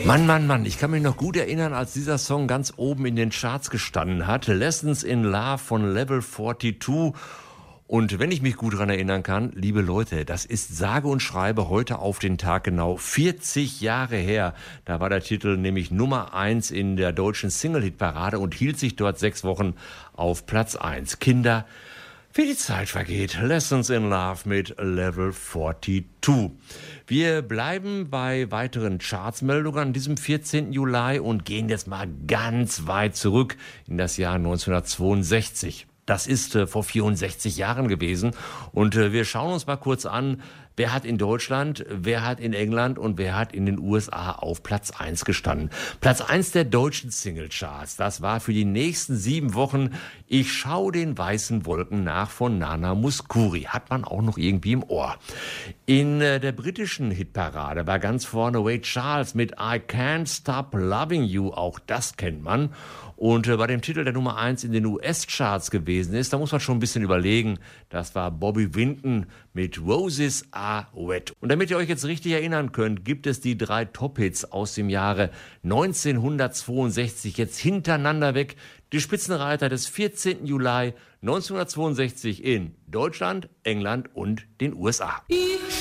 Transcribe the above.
Mann, ich kann mich noch gut erinnern, als dieser Song ganz oben in den Charts gestanden hat. Lessons in Love von Level 42. Und wenn ich mich gut daran erinnern kann, liebe Leute, das ist sage und schreibe heute auf den Tag genau 40 Jahre her. Da war der Titel nämlich Nummer 1 in der deutschen Single-Hit-Parade und hielt sich dort 6 Wochen auf Platz 1. Kinder, wie die Zeit vergeht. Lessons in Love mit Level 42. Wir bleiben bei weiteren Chartsmeldungen an diesem 14. Juli und gehen jetzt mal ganz weit zurück in das Jahr 1962. Das ist vor 64 Jahren gewesen und wir schauen uns mal kurz an, wer hat in Deutschland, wer hat in England und wer hat in den USA auf Platz 1 gestanden. Platz 1 der deutschen Singlecharts, das war für die nächsten 7 Wochen Ich schau den weißen Wolken nach von Nana Mouskouri. Hat man auch noch irgendwie im Ohr. In der britischen Hitparade war ganz vorne Ray Charles mit I Can't Stop Loving You, auch das kennt man. Und bei dem Titel, der Nummer 1 in den US-Charts gewesen ist, da muss man schon ein bisschen überlegen. Das war Bobby Vinton mit Roses Are Wet. Und damit ihr euch jetzt richtig erinnern könnt, gibt es die 3 Top-Hits aus dem Jahre 1962 jetzt hintereinander weg. Die Spitzenreiter des 14. Juli 1962 in Deutschland, England und den USA. Ich